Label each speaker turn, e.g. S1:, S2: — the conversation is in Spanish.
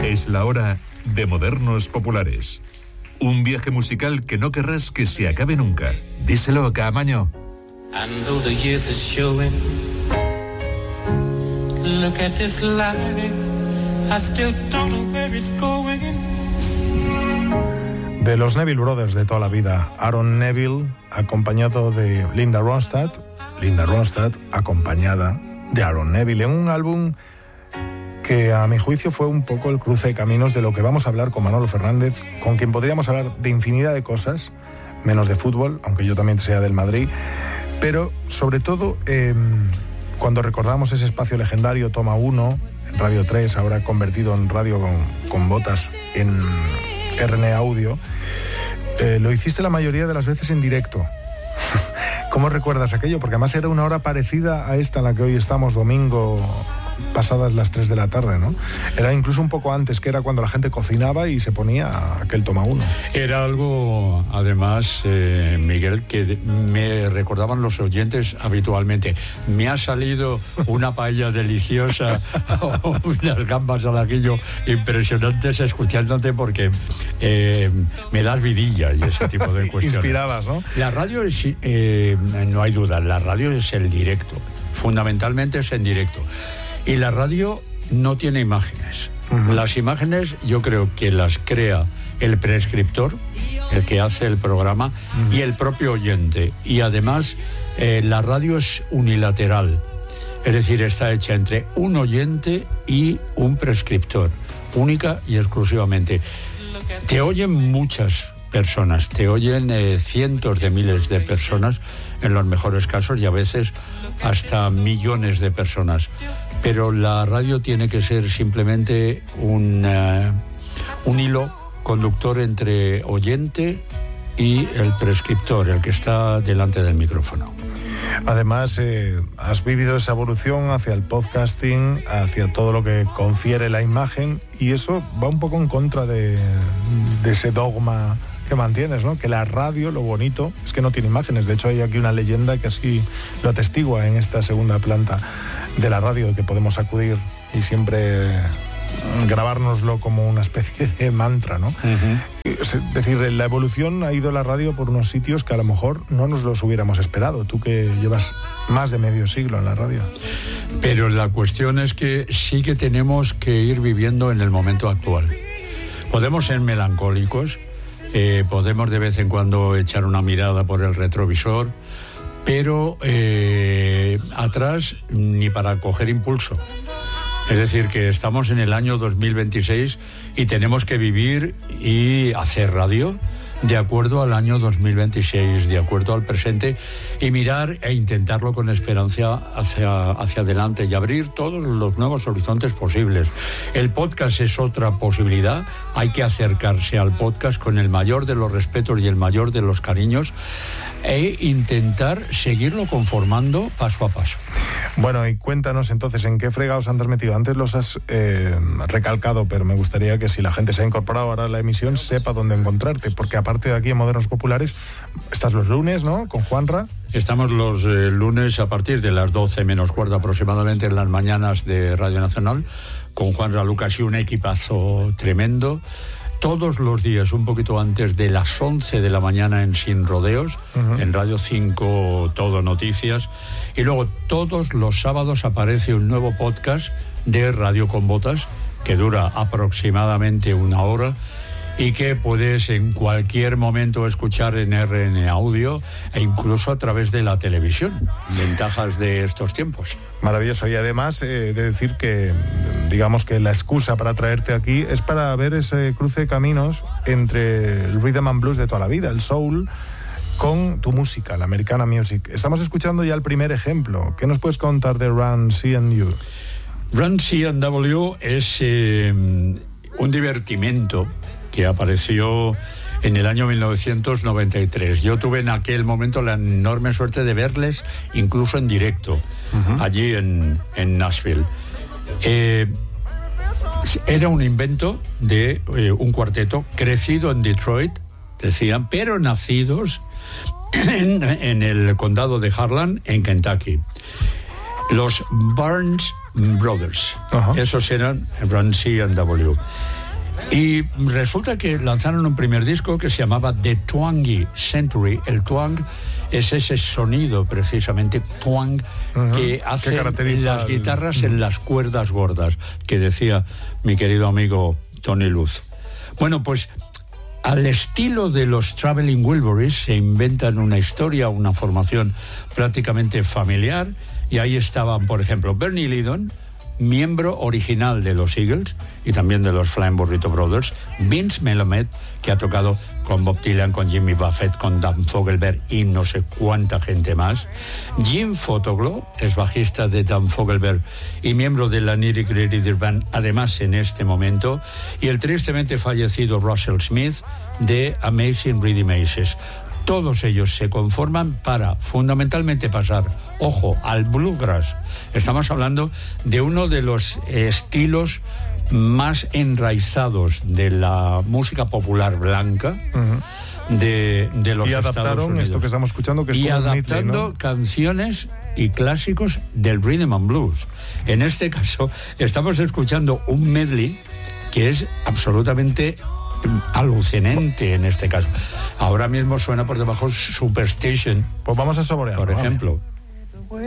S1: Es la hora de Modernos Populares. Un viaje musical que no querrás que se acabe nunca. Díselo, Caamaño.
S2: And though the years are showing, look at this life, I still don't know where it's going.
S3: De los Neville Brothers de toda la vida, Aaron Neville acompañado de Linda Ronstadt acompañada de Aaron Neville, en un álbum que a mi juicio fue un poco el cruce de caminos de lo que vamos a hablar con Manolo Fernández, con quien podríamos hablar de infinidad de cosas, menos de fútbol, aunque yo también sea del Madrid, pero sobre todo cuando recordamos ese espacio legendario Toma 1 en Radio 3, ahora convertido en Radio con Botas en RN Audio, lo hiciste la mayoría de las veces en directo. ¿Cómo recuerdas aquello? Porque además era una hora parecida a esta en la que hoy estamos, domingo, pasadas las 3 de la tarde, ¿no? Era incluso un poco antes, que era cuando la gente cocinaba y se ponía aquel Toma 1.
S4: Era algo, además, Miguel, que me recordaban los oyentes habitualmente. Me ha salido una paella deliciosa o unas gambas al ajillo impresionantes escuchándote, porque me das vidilla y ese tipo de cuestiones.
S3: Inspirabas, ¿no?
S4: La radio es, no hay duda, la radio es el directo. Fundamentalmente es en directo. Y la radio no tiene imágenes. Uh-huh. Las imágenes yo creo que las crea el prescriptor, el que hace el programa, uh-huh, y el propio oyente. Y además la radio es unilateral. Es decir, está hecha entre un oyente y un prescriptor, única y exclusivamente. Te oyen muchas personas, te oyen cientos de miles de personas, en los mejores casos, y a veces hasta millones de personas. Pero la radio tiene que ser simplemente un hilo conductor entre oyente y el prescriptor, el que está delante del micrófono.
S3: Además, has vivido esa evolución hacia el podcasting, hacia todo lo que confiere la imagen, y eso va un poco en contra de ese dogma que mantienes, ¿no? Que la radio, lo bonito es que no tiene imágenes. De hecho, hay aquí una leyenda que así lo atestigua en esta segunda planta de la radio, que podemos acudir y siempre grabárnoslo como una especie de mantra, ¿no? Uh-huh. Es decir, la evolución ha ido la radio por unos sitios que a lo mejor no nos los hubiéramos esperado. Tú que llevas más de medio siglo en la radio.
S4: Pero la cuestión es que sí que tenemos que ir viviendo en el momento actual. Podemos ser melancólicos, podemos de vez en cuando echar una mirada por el retrovisor, pero atrás ni para coger impulso. Es decir, que estamos en el año 2026 y tenemos que vivir y hacer radio de acuerdo al año 2026, de acuerdo al presente, y mirar e intentarlo con esperanza hacia adelante y abrir todos los nuevos horizontes posibles. El podcast es otra posibilidad. Hay que acercarse al podcast con el mayor de los respetos y el mayor de los cariños e intentar seguirlo conformando paso a paso.
S3: Bueno, y cuéntanos entonces en qué fregados andas metido. Antes los has recalcado, pero me gustaría que si la gente se ha incorporado ahora a la emisión sepa dónde encontrarte, porque aparte de aquí en Modernos Populares estás los lunes, ¿no?, con Juanra.
S4: Estamos los lunes a partir de las 12 menos cuarto aproximadamente en las mañanas de Radio Nacional con Juanra Lucas y un equipazo tremendo. Todos los días, un poquito antes de las 11 de la mañana en Sin Rodeos, uh-huh, en Radio 5 Todo Noticias. Y luego todos los sábados aparece un nuevo podcast de Radio con Botas, que dura aproximadamente una hora y que puedes en cualquier momento escuchar en RN Audio e incluso a través de la televisión. Ventajas de estos tiempos.
S3: Maravilloso. Y además de decir que, digamos que la excusa para traerte aquí es para ver ese cruce de caminos entre el rhythm and blues de toda la vida, el soul, con tu música, la Americana Music. Estamos escuchando ya el primer ejemplo. ¿Qué nos puedes contar de Run C&W?
S4: Run C&W es un divertimento que apareció en el año 1993. Yo tuve en aquel momento la enorme suerte de verles incluso en directo, uh-huh, allí en Nashville. Era un invento de un cuarteto crecido en Detroit, decían, pero nacidos en el condado de Harlan, en Kentucky. Los Barnes Brothers. Esos eran Run C&W. Y resulta que lanzaron un primer disco que se llamaba The Twangy Century. El twang es ese sonido, precisamente, twang, que hace las guitarras en las cuerdas gordas, que decía mi querido amigo Tony Luz. Bueno, pues al estilo de los Traveling Wilburys se inventan una historia, una formación prácticamente familiar, y ahí estaban, por ejemplo, Bernie Leadon, miembro original de los Eagles y también de los Flying Burrito Brothers, Vince Melamed, que ha tocado con Bob Dylan, con Jimmy Buffett, con Dan Fogelberg y no sé cuánta gente más. Jim Photoglo es bajista de Dan Fogelberg y miembro de la Nitty Gritty Dirt Band, además en este momento, y el tristemente fallecido Russell Smith de Amazing Rhythm Aces. Todos ellos se conforman para fundamentalmente pasar, ojo, al bluegrass. Estamos hablando de uno de los estilos más enraizados de la música popular blanca de los Estados Unidos. Y
S3: adaptaron esto que estamos escuchando, que es como
S4: adaptando
S3: medley, ¿no?
S4: canciones y clásicos del rhythm and blues. En este caso, estamos escuchando un medley que es absolutamente alucinante en este caso. Ahora mismo suena por debajo Superstition.
S3: Pues vamos a saborearlo.
S4: Por ejemplo.